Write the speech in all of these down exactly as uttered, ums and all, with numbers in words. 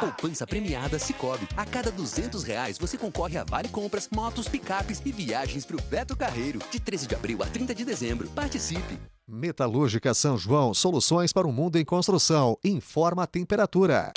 Poupança premiada Sicoob. A cada duzentos reais você concorre a vale compras, motos, picapes e viagens para o Beto Carreiro. De treze de abril a trinta de dezembro. Participe! Metalúrgica São João, soluções para um mundo em construção. Informa a temperatura.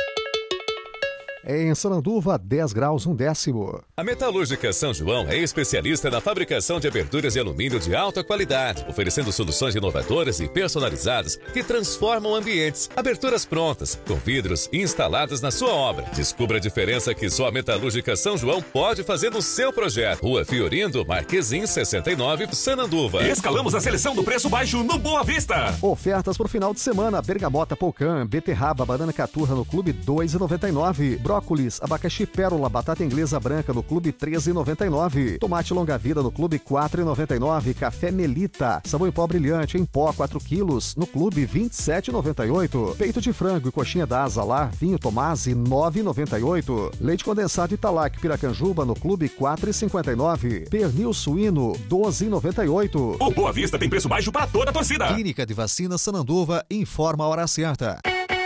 Em Sananduva, dez graus, um décimo. A Metalúrgica São João é especialista na fabricação de aberturas de alumínio de alta qualidade, oferecendo soluções inovadoras e personalizadas que transformam ambientes. Aberturas prontas, com vidros instalados na sua obra. Descubra a diferença que só a Metalúrgica São João pode fazer no seu projeto. Rua Fiorindo, Marquesim, sessenta e nove, Sananduva. Escalamos a seleção do preço baixo no Boa Vista. Ofertas para o final de semana: bergamota Polcan, beterraba, banana caturra no Clube dois reais e noventa e nove centavos. Brócolis, abacaxi pérola, batata inglesa branca no Clube treze reais e noventa e nove centavos. Tomate longa-vida no Clube quatro reais e noventa e nove centavos. Café Melita, sabão em pó brilhante em pó quatro quilos no Clube vinte e sete reais e noventa e oito centavos. Peito de frango e coxinha da Azalar, vinho Tomasi nove reais e noventa e oito centavos. Leite condensado Italac Piracanjuba no Clube quatro reais e cinquenta e nove centavos. Pernil suíno doze reais e noventa e oito centavos. O Boa Vista tem preço baixo para toda a torcida. Clínica de Vacina Sananduva informa a hora certa.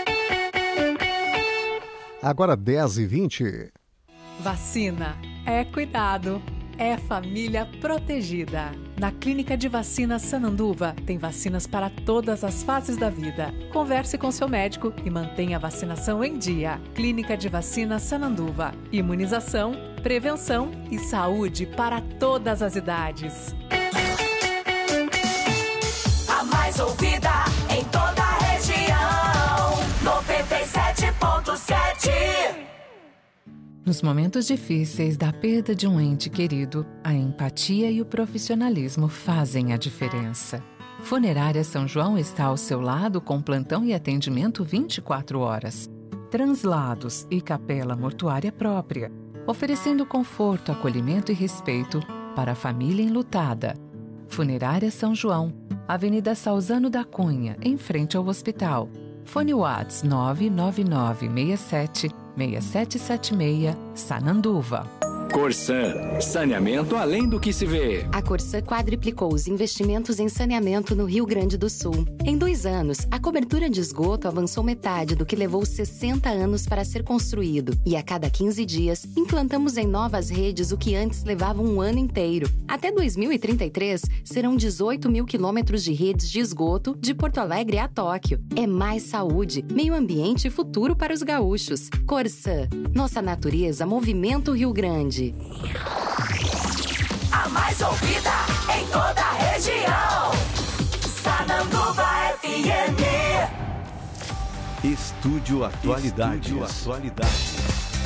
Agora dez e vinte. Vacina é cuidado, é família protegida. Na Clínica de Vacina Sananduva tem vacinas para todas as fases da vida. Converse com seu médico e mantenha a vacinação em dia. Clínica de Vacina Sananduva. Imunização, prevenção e saúde para todas as idades. A mais ouvida em toda a região. noventa e sete ponto sete. Nos momentos difíceis da perda de um ente querido, a empatia e o profissionalismo fazem a diferença. Funerária São João está ao seu lado com plantão e atendimento vinte e quatro horas. Translados e capela mortuária própria, oferecendo conforto, acolhimento e respeito para a família enlutada. Funerária São João, Avenida Salzano da Cunha, em frente ao hospital. Fone Whats nove nove nove seis sete seis sete sete seis, Sananduva. Corsan, saneamento além do que se vê. A Corsan quadriplicou os investimentos em saneamento no Rio Grande do Sul. Em dois anos, a cobertura de esgoto avançou metade do que levou sessenta anos para ser construído. E a cada quinze dias, implantamos em novas redes o que antes levava um ano inteiro. Até dois mil e trinta e três, serão dezoito mil quilômetros de redes de esgoto de Porto Alegre a Tóquio. É mais saúde, meio ambiente e futuro para os gaúchos. Corsan, nossa natureza, movimento Rio Grande. A mais ouvida em toda a região. Sananduva F M. Estúdio Atualidades. Estúdio Atualidades.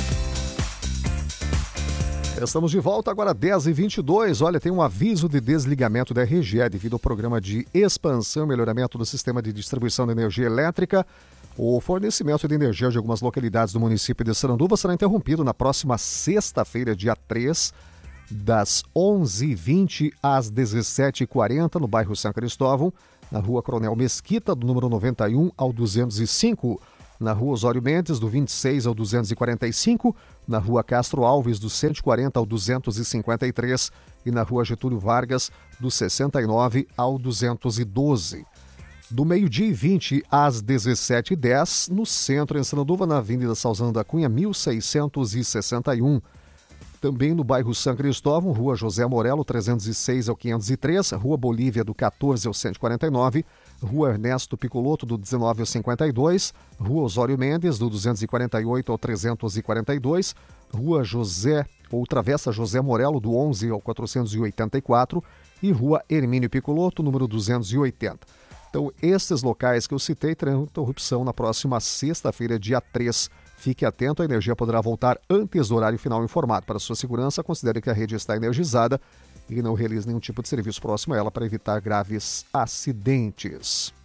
Estamos de volta agora dez e vinte e dois. Olha, tem um aviso de desligamento da R G E devido ao programa de expansão e melhoramento do sistema de distribuição de energia elétrica. O fornecimento de energia de algumas localidades do município de Sananduva será interrompido na próxima sexta-feira, dia três, das onze e vinte às dezessete e quarenta, no bairro São Cristóvão, na rua Coronel Mesquita, do número noventa e um ao duzentos e cinco, na rua Osório Mendes, do vinte e seis ao duzentos e quarenta e cinco, na rua Castro Alves, do cento e quarenta ao duzentos e cinquenta e três e na rua Getúlio Vargas, do sessenta e nove ao duzentos e doze. Do meio-dia e vinte às dezessete e dez, no centro, em Sananduva, na Avenida Salzano da Cunha, mil seiscentos e sessenta e um. Também no bairro São Cristóvão, rua José Morelo, trezentos e seis ao quinhentos e três, rua Bolívia, do quatorze ao cento e quarenta e nove, rua Ernesto Picoloto, do dezenove ao cinquenta e dois, rua Osório Mendes, do duzentos e quarenta e oito ao trezentos e quarenta e dois, rua José, ou Travessa José Morelo, do onze ao quatrocentos e oitenta e quatro, e rua Hermínio Picoloto, número duzentos e oitenta. Então, esses locais que eu citei terão interrupção na próxima sexta-feira, dia três. Fique atento, a energia poderá voltar antes do horário final informado. Para sua segurança, considere que a rede está energizada e não realize nenhum tipo de serviço próximo a ela para evitar graves acidentes.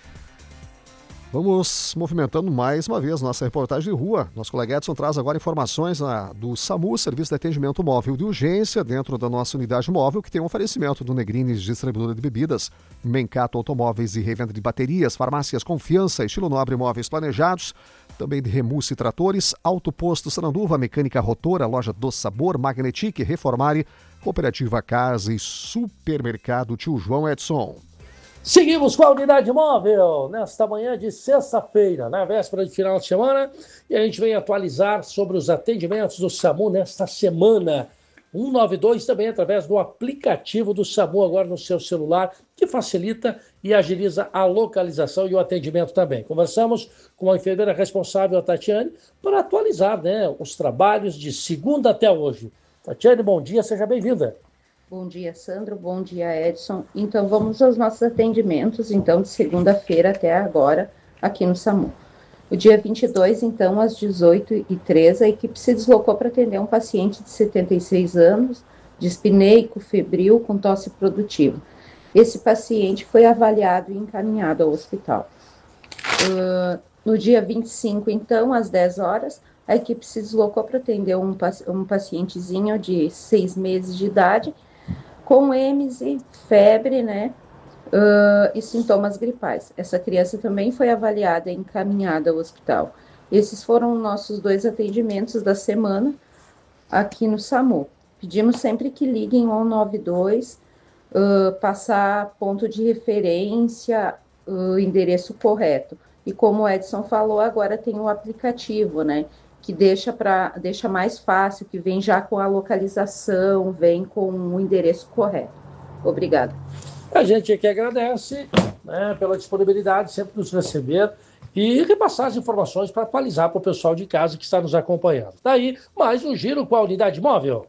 Vamos movimentando mais uma vez nossa reportagem de rua. Nosso colega Edson traz agora informações ah, do SAMU, Serviço de Atendimento Móvel de Urgência, dentro da nossa unidade móvel, que tem um oferecimento do Negrines Distribuidora de Bebidas, Mencato Automóveis e Revenda de Baterias, Farmácias Confiança, Estilo Nobre Móveis Planejados, também de Remusse Tratores, Auto Posto Sananduva, Mecânica Rotora, Loja do Sabor, Magnetic, Reformare, Cooperativa Casa e Supermercado Tio João. Edson. Seguimos com a unidade móvel nesta manhã de sexta-feira, na véspera de final de semana, e a gente vem atualizar sobre os atendimentos do SAMU nesta semana. cento e noventa e dois também através do aplicativo do SAMU agora no seu celular, que facilita e agiliza a localização e o atendimento também. Conversamos com a enfermeira responsável, a Tatiane, para atualizar, né, os trabalhos de segunda até hoje. Tatiane, bom dia, seja bem-vinda. Bom dia, Sandro. Bom dia, Edson. Então, vamos aos nossos atendimentos, então, de segunda-feira até agora, aqui no SAMU. O dia vinte e dois, então, às dezoito e treze, a equipe se deslocou para atender um paciente de setenta e seis anos, dispneico, febril, com tosse produtiva. Esse paciente foi avaliado e encaminhado ao hospital. Uh, no dia vinte e cinco, então, às dez horas, a equipe se deslocou para atender um, um pacientezinho de seis meses de idade, com êmese, febre, né, uh, e sintomas gripais. Essa criança também foi avaliada e encaminhada ao hospital. Esses foram nossos dois atendimentos da semana aqui no SAMU. Pedimos sempre que liguem ao nove dois, uh, passar ponto de referência, o uh, endereço correto. E como o Edson falou, agora tem o aplicativo, né, que deixa, pra, deixa mais fácil, que vem já com a localização, vem com o endereço correto. Obrigada. A gente aqui agradece, né, pela disponibilidade, sempre nos receber e repassar as informações para atualizar para o pessoal de casa que está nos acompanhando. Daí, mais um giro com a unidade móvel.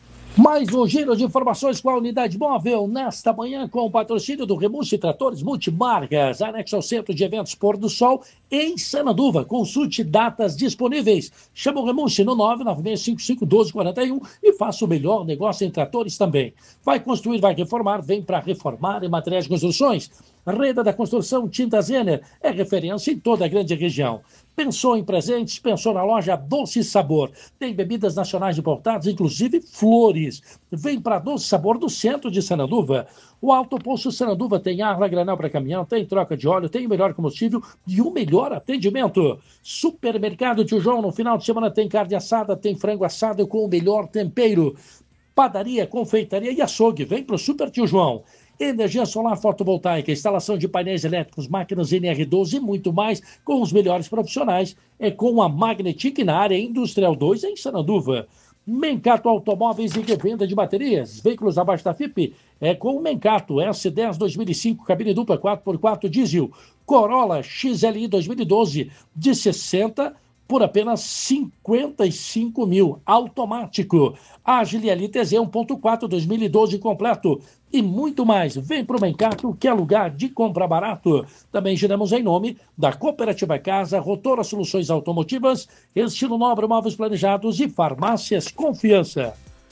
Mais um giro de informações com a unidade móvel nesta manhã com o patrocínio do Remunci Tratores Multimarcas, anexo ao Centro de Eventos Pôr do Sol, em Sananduva. Consulte datas disponíveis. Chama o Remunci no nove nove seis cinco cinco um dois quatro um e faça o melhor negócio em tratores também. Vai construir, vai reformar, vem para reformar em materiais de construções. Reda da Construção Tintas Renner é referência em toda a grande região. Pensou em presentes, pensou na loja Doce Sabor. Tem bebidas nacionais importadas, inclusive flores. Vem para Doce Sabor do centro de Sananduva. O Alto Poço Sananduva tem água granel para caminhão, tem troca de óleo, tem o melhor combustível e o melhor atendimento. Supermercado Tio João, no final de semana tem carne assada, tem frango assado com o melhor tempero. Padaria, confeitaria e açougue. Vem para o Super Tio João. Energia solar fotovoltaica, instalação de painéis elétricos, máquinas N R doze e muito mais com os melhores profissionais. É com a Magnetic na área Industrial dois em Sananduva. Mencato Automóveis e Revenda de Baterias. Veículos abaixo da F I P é com o Mencato S dez dois mil e cinco, cabine dupla quatro por quatro diesel. Corolla X L I dois mil e doze de sessenta por apenas cinquenta e cinco mil. Automático. Agile L T Z um ponto quatro dois mil e doze completo. E muito mais. Vem para o Mencato, que é lugar de compra barato. Também giramos em nome da Cooperativa Casa, Rotora Soluções Automotivas, Estilo Nobre Móveis Planejados e Farmácias Confiança.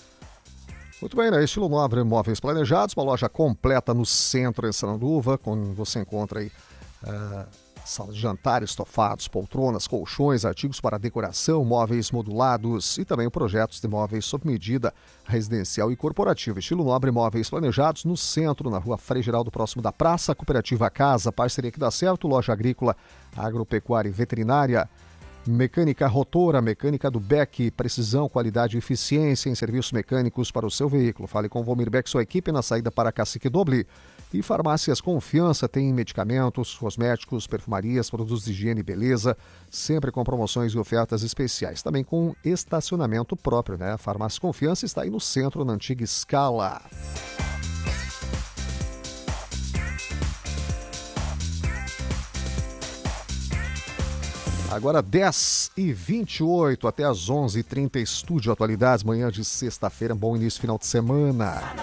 Muito bem, né? Estilo Nobre Móveis Planejados, uma loja completa no centro de Sananduva, onde você encontra aí uh, sala de jantar, estofados, poltronas, colchões, artigos para decoração, móveis modulados e também projetos de móveis sob medida, residencial e corporativo. Estilo Nobre Móveis Planejados no centro, na rua Frei Geraldo, próximo da praça. Cooperativa Casa, parceria que dá certo, loja agrícola, agropecuária e veterinária. Mecânica Rotora, mecânica do Beck, precisão, qualidade e eficiência em serviços mecânicos para o seu veículo. Fale com o Valmir Beck e sua equipe na saída para Cacique Doble. E Farmácias Confiança tem medicamentos, cosméticos, perfumarias, produtos de higiene e beleza, sempre com promoções e ofertas especiais. Também com estacionamento próprio, né? A Farmácia Confiança está aí no centro, na antiga Scala. Agora dez e vinte e oito, até às onze e trinta, Estúdio Atualidades, manhã de sexta-feira, bom início final de semana.